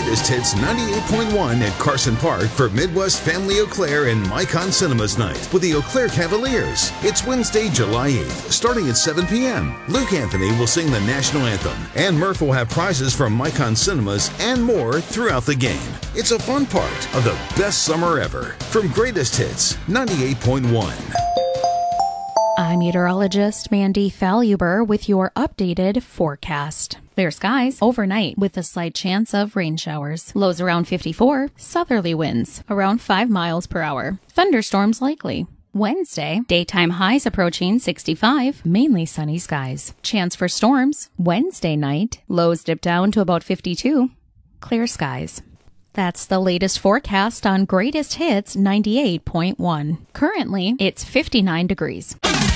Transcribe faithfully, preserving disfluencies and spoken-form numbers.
Greatest Hits ninety-eight point one at Carson Park for Midwest Family Eau Claire and Micon Cinemas Night with the Eau Claire Cavaliers. It's Wednesday, July eighth, starting at seven p.m. Luke Anthony will sing the national anthem, and Murph will have prizes from Micon Cinemas and more throughout the game. It's a fun part of the best summer ever from Greatest Hits ninety-eight point one. I'm meteorologist Mandy Faluber with your updated forecast. Clear skies overnight with a slight chance of rain showers. Lows around fifty-four, southerly winds around five miles per hour. Thunderstorms likely. Wednesday, daytime highs approaching sixty-five, mainly sunny skies. Chance for storms Wednesday night, lows dip down to about fifty-two. Clear skies. That's the latest forecast on Greatest Hits ninety-eight point one. Currently, it's fifty-nine degrees.